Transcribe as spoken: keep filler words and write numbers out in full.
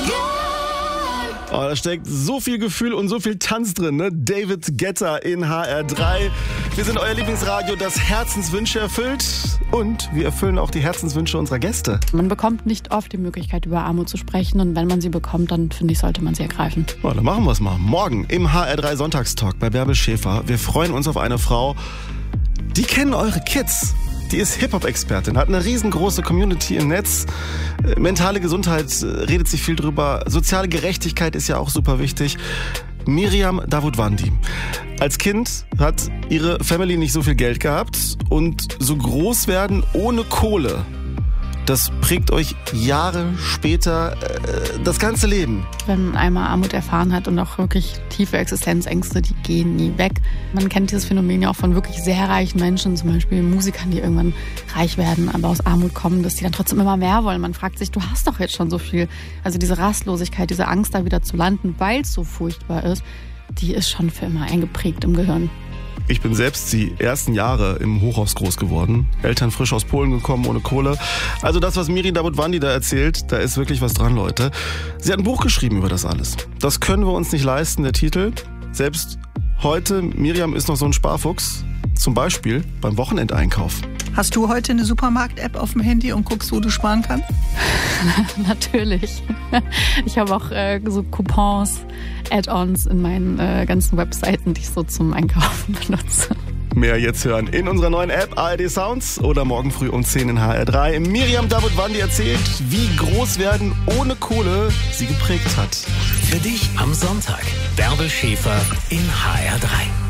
Oh, da steckt so viel Gefühl und so viel Tanz drin, ne? David Guetta in H R drei. Wir sind euer Lieblingsradio, das Herzenswünsche erfüllt. Und wir erfüllen auch die Herzenswünsche unserer Gäste. Man bekommt nicht oft die Möglichkeit, über Armut zu sprechen. Und wenn man sie bekommt, dann finde ich, sollte man sie ergreifen. Oh, dann machen wir es mal. Morgen im H R drei Sonntagstalk bei Bärbel Schäfer. Wir freuen uns auf eine Frau, die kennen eure Kids. Die ist Hip-Hop-Expertin, hat eine riesengroße Community im Netz. Mentale Gesundheit, redet sich viel drüber. Soziale Gerechtigkeit ist ja auch super wichtig. Miriam Davutwandi. Als Kind hat ihre Family nicht so viel Geld gehabt und so groß werden ohne Kohle, das prägt euch Jahre später äh, das ganze Leben. Wenn man einmal Armut erfahren hat und auch wirklich tiefe Existenzängste, die gehen nie weg. Man kennt dieses Phänomen ja auch von wirklich sehr reichen Menschen, zum Beispiel Musikern, die irgendwann reich werden, aber aus Armut kommen, dass die dann trotzdem immer mehr wollen. Man fragt sich, du hast doch jetzt schon so viel. Also diese Rastlosigkeit, diese Angst, da wieder zu landen, weil es so furchtbar ist, die ist schon für immer eingeprägt im Gehirn. Ich bin selbst die ersten Jahre im Hochhaus groß geworden. Eltern frisch aus Polen gekommen, ohne Kohle. Also das, was Miriam Davutwandi da erzählt, da ist wirklich was dran, Leute. Sie hat ein Buch geschrieben über das alles. Das können wir uns nicht leisten, der Titel. Selbst heute, Miriam ist noch so ein Sparfuchs. Zum Beispiel beim Wochenendeinkauf. Hast du heute eine Supermarkt-App auf dem Handy und guckst, wo du sparen kannst? Natürlich. Ich habe auch äh, so Coupons, Add-ons in meinen äh, ganzen Webseiten, die ich so zum Einkaufen benutze. Mehr jetzt hören in unserer neuen App A R D Sounds oder morgen früh um zehn in H R drei. Miriam Davutwandi erzählt, wie Großwerden ohne Kohle sie geprägt hat. Für dich am Sonntag. Bärbel Schäfer in H R drei.